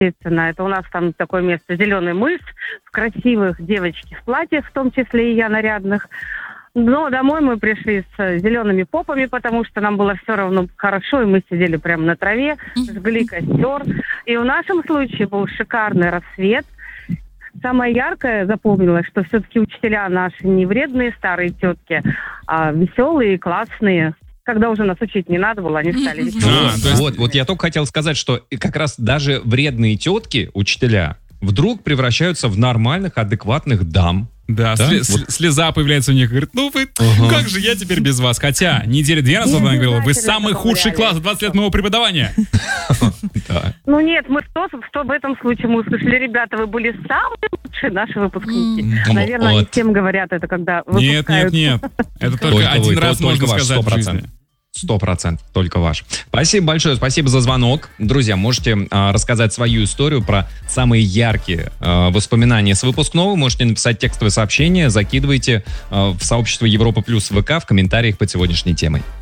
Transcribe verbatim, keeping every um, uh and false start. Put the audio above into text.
естественно. Это у нас там такое место «Зеленый мыс», в красивых девочки в платьях, в том числе и я нарядных. Но домой мы пришли с зелеными попами, потому что нам было все равно хорошо, и мы сидели прямо на траве, жгли костер. И в нашем случае был шикарный рассвет. Самое яркое запомнилось, что все-таки учителя наши не вредные старые тетки, а веселые, классные. Когда уже нас учить не надо было, они стали веселыми. А, есть... вот, вот я только хотел сказать, что как раз даже вредные тетки, учителя, вдруг превращаются в нормальных, адекватных дам. Да, да? Слез, вот. Слеза появляется у них, говорит, ну вы, ага. как же я теперь без вас? Хотя недели две назад она говорила, вы самый худший класс за двадцать лет моего преподавания. Ну нет, мы что, что в этом случае мы услышали, ребята, вы были самые лучшие наши выпускники. Наверное, они всем говорят это, когда выпускают. Нет, нет, нет, это только один раз можно сказать в жизни. Сто процентов только ваш. Спасибо большое, спасибо за звонок. Друзья, можете а, рассказать свою историю про самые яркие а, воспоминания с выпускного. Можете написать текстовое сообщение, закидывайте а, в сообщество Европа Плюс ВК в комментариях под сегодняшней темой.